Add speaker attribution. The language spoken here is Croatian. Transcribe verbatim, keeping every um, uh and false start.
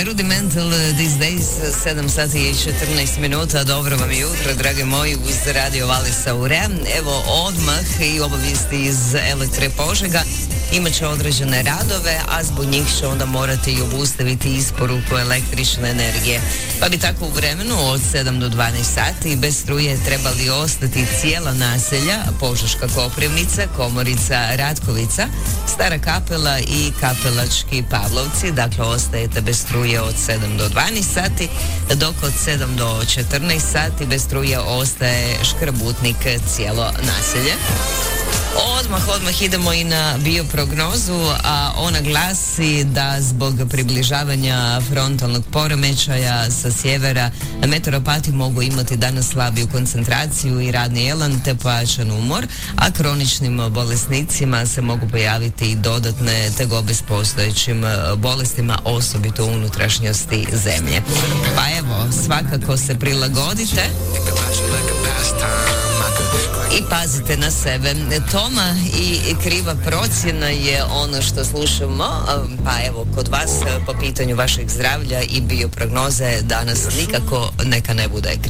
Speaker 1: Rudimental these days, sedam sati i četrnaest minuta, dobro vam jutro, dragi moji, uz Radio Valisa Ure. Evo odmah i obavijesti iz Elektre Požega. Imat će određene radove, a zbog njih će onda morati i obustaviti isporuku električne energije. Pa bi tako u vremenu od sedam do dvanaest sati bez struje trebali ostati cijela naselja Požeška Koprivnica, Komorica, Ratkovica, Stara Kapela i Kapelački Pavlovci. Dakle, ostajete bez struje od sedam do dvanaest sati, dok od sedam do četrnaest sati bez struje ostaje Škrabutnik, cijelo naselje. Odmah, odmah idemo i na bioprognozu, a ona glasi da zbog približavanja frontalnog poremećaja sa sjevera meteoropati mogu imati danas slabiju koncentraciju i radni elan te pojačan umor, a kroničnim bolesnicima se mogu pojaviti i dodatne tegobe s postojećim bolestima, osobito u unutrašnjosti zemlje. Pa evo, svakako se prilagodite i pazite na sebe. Toma i kriva procjena je ono što slušamo, pa evo kod vas po pitanju vašeg zdravlja i bioprognoze danas nikako neka ne bude kriva.